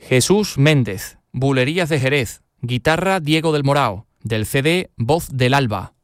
Jesús Méndez, Bulerías de Jerez, guitarra Diego del Morao, del CD Voz del Alba.